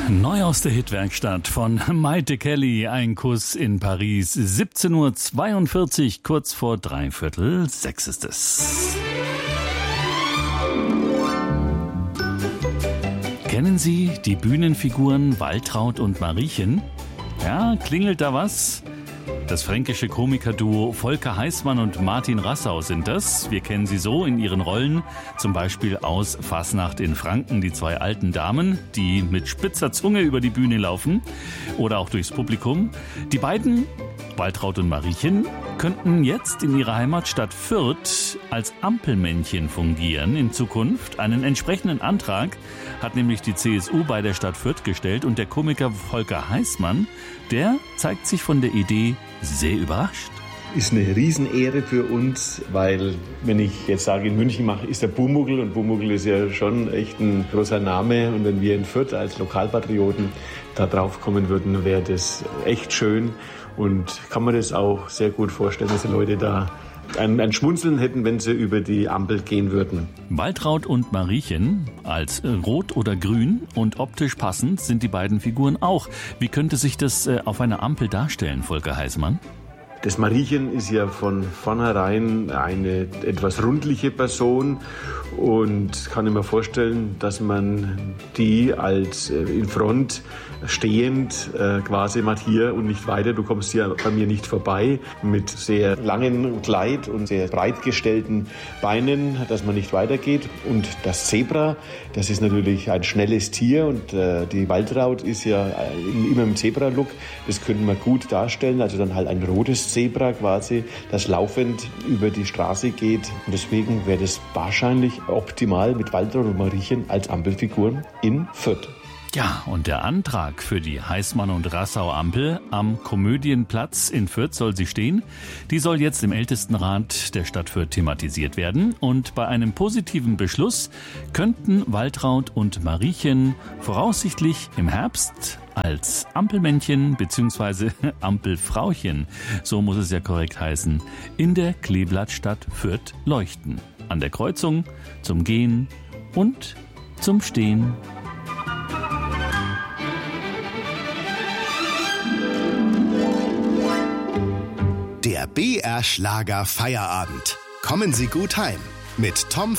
Neu aus der Hitwerkstatt von Maite Kelly, ein Kuss in Paris. 17:42 Uhr, kurz vor 5:45 ist es. Kennen Sie die Bühnenfiguren Waltraud und Mariechen? Ja, klingelt da was? Das fränkische Komikerduo Volker Heißmann und Martin Rassau sind das. Wir kennen sie so in ihren Rollen, zum Beispiel aus Fasnacht in Franken, die zwei alten Damen, die mit spitzer Zunge über die Bühne laufen oder auch durchs Publikum. Die beiden, Waltraud und Mariechen, könnten jetzt in ihrer Heimatstadt Fürth als Ampelmännchen fungieren in Zukunft. Einen entsprechenden Antrag hat nämlich die CSU bei der Stadt Fürth gestellt und der Komiker Volker Heißmann, der zeigt sich von der Idee sehr überrascht. Ist eine Riesenehre für uns, weil, wenn ich jetzt sage, in München mache, ist der Pumuckl, und Pumuckl ist ja schon echt ein großer Name, und wenn wir in Fürth als Lokalpatrioten da drauf kommen würden, wäre das echt schön, und kann man das auch sehr gut vorstellen, dass die Leute da ein Schmunzeln hätten, wenn sie über die Ampel gehen würden. Waltraud und Mariechen als rot oder grün und optisch passend sind die beiden Figuren auch. Wie könnte sich das auf einer Ampel darstellen, Volker Heißmann? Das Mariechen ist ja von vornherein eine etwas rundliche Person, und kann mir vorstellen, dass man die als in Front stehend quasi mal hier und nicht weiter, du kommst hier bei mir nicht vorbei, mit sehr langem Kleid und sehr breit gestellten Beinen, dass man nicht weitergeht. Und das Zebra, das ist natürlich ein schnelles Tier, und die Waltraud ist ja immer im Zebra-Look, das könnten wir gut darstellen, also dann halt ein rotes Zebra quasi, das laufend über die Straße geht, und deswegen wäre das wahrscheinlich optimal mit Waltraud und Mariechen als Ampelfiguren in Fürth. Ja, und der Antrag für die Heißmann- und Rassau-Ampel am Komödienplatz in Fürth soll sie stehen. Die soll jetzt im Ältestenrat der Stadt Fürth thematisiert werden. Und bei einem positiven Beschluss könnten Waltraud und Mariechen voraussichtlich im Herbst als Ampelmännchen bzw. Ampelfrauchen, so muss es ja korrekt heißen, in der Kleeblattstadt Fürth leuchten. An der Kreuzung zum Gehen und zum Stehen. Der BR Schlager Feierabend. Kommen Sie gut heim mit Tom